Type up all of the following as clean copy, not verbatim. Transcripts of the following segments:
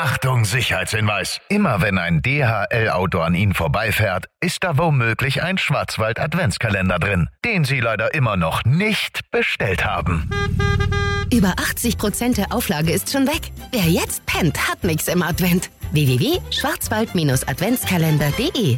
Achtung, Sicherheitshinweis. Immer wenn ein DHL-Auto an Ihnen vorbeifährt, ist da womöglich ein Schwarzwald-Adventskalender drin, den Sie leider immer noch nicht bestellt haben. Über 80% der Auflage ist schon weg. Wer jetzt pennt, hat nichts im Advent. www.schwarzwald-adventskalender.de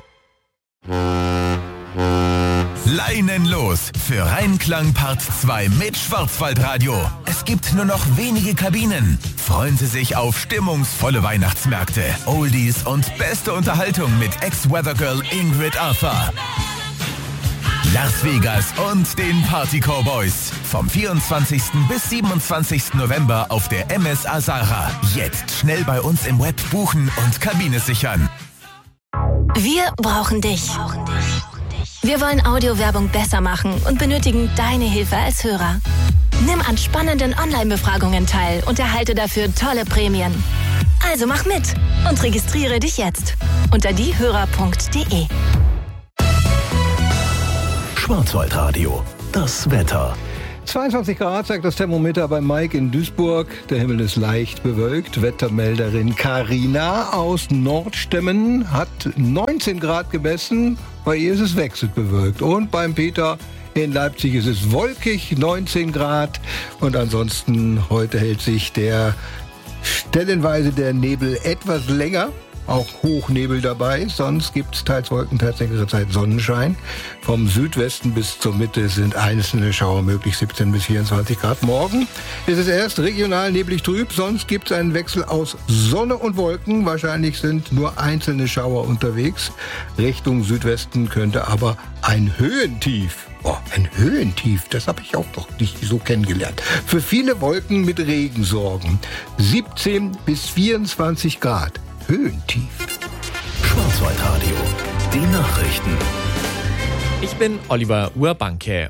Leinen los für Rheinklang Part 2 mit Schwarzwaldradio. Es gibt nur noch wenige Kabinen. Freuen Sie sich auf stimmungsvolle Weihnachtsmärkte, Oldies und beste Unterhaltung mit Ex-Weathergirl Ingrid Arthur. Las Vegas und den Party Cowboys. Vom 24. bis 27. November auf der MS Azara. Jetzt schnell bei uns im Web buchen und Kabine sichern. Wir brauchen dich. Wir wollen Audiowerbung besser machen und benötigen deine Hilfe als Hörer. Nimm an spannenden Online-Befragungen teil und erhalte dafür tolle Prämien. Also mach mit und registriere dich jetzt unter diehörer.de. Schwarzwaldradio, das Wetter. 22 Grad zeigt das Thermometer bei Mike in Duisburg. Der Himmel ist leicht bewölkt. Wettermelderin Carina aus Nordstemmen hat 19 Grad gemessen. Bei ihr ist es wechselnd bewölkt. Und beim Peter in Leipzig ist es wolkig, 19 Grad. Und ansonsten heute hält sich stellenweise der Nebel etwas länger. Auch Hochnebel dabei, sonst gibt es teils Wolken, teils längere Zeit Sonnenschein. Vom Südwesten bis zur Mitte sind einzelne Schauer möglich, 17 bis 24 Grad. Morgen ist es erst regional neblig trüb, sonst gibt es einen Wechsel aus Sonne und Wolken. Wahrscheinlich sind nur einzelne Schauer unterwegs. Richtung Südwesten könnte aber ein Höhentief. Ein Höhentief, das habe ich auch noch nicht so kennengelernt. Für viele Wolken mit Regen sorgen. 17 bis 24 Grad. Höhentief. Schwarzwaldradio, die Nachrichten. Ich bin Oliver Urbanke.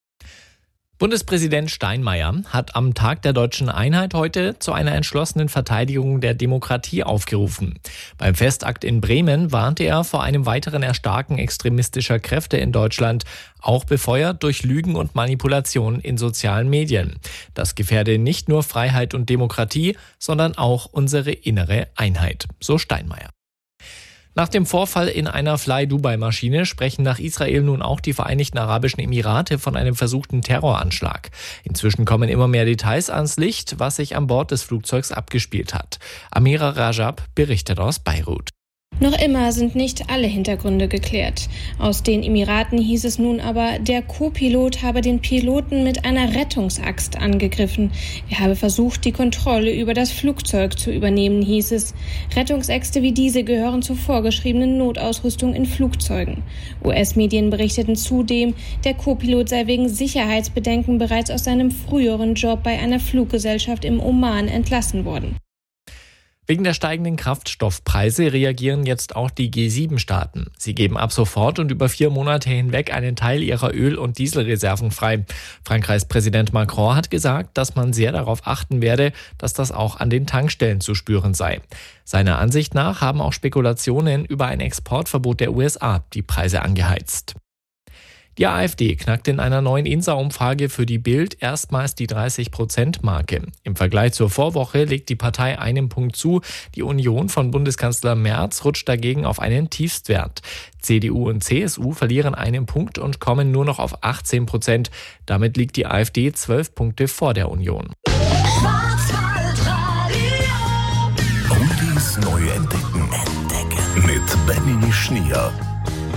Bundespräsident Steinmeier hat am Tag der Deutschen Einheit heute zu einer entschlossenen Verteidigung der Demokratie aufgerufen. Beim Festakt in Bremen warnte er vor einem weiteren Erstarken extremistischer Kräfte in Deutschland, auch befeuert durch Lügen und Manipulation in sozialen Medien. Das gefährde nicht nur Freiheit und Demokratie, sondern auch unsere innere Einheit, so Steinmeier. Nach dem Vorfall in einer Fly-Dubai-Maschine sprechen nach Israel nun auch die Vereinigten Arabischen Emirate von einem versuchten Terroranschlag. Inzwischen kommen immer mehr Details ans Licht, was sich an Bord des Flugzeugs abgespielt hat. Amira Rajab berichtet aus Beirut. Noch immer sind nicht alle Hintergründe geklärt. Aus den Emiraten hieß es nun aber, der Co-Pilot habe den Piloten mit einer Rettungsaxt angegriffen. Er habe versucht, die Kontrolle über das Flugzeug zu übernehmen, hieß es. Rettungsäxte wie diese gehören zur vorgeschriebenen Notausrüstung in Flugzeugen. US-Medien berichteten zudem, der Co-Pilot sei wegen Sicherheitsbedenken bereits aus seinem früheren Job bei einer Fluggesellschaft im Oman entlassen worden. Wegen der steigenden Kraftstoffpreise reagieren jetzt auch die G7-Staaten. Sie geben ab sofort und über 4 Monate hinweg einen Teil ihrer Öl- und Dieselreserven frei. Frankreichs Präsident Macron hat gesagt, dass man sehr darauf achten werde, dass das auch an den Tankstellen zu spüren sei. Seiner Ansicht nach haben auch Spekulationen über ein Exportverbot der USA die Preise angeheizt. Die AfD knackt in einer neuen INSA-Umfrage für die Bild erstmals die 30%-Marke. Im Vergleich zur Vorwoche legt die Partei einen Punkt zu. Die Union von Bundeskanzler Merz rutscht dagegen auf einen Tiefstwert. CDU und CSU verlieren einen Punkt und kommen nur noch auf 18%. Damit liegt die AfD 12 Punkte vor der Union. Oldies neu entdecken. Mit Benny Schnier.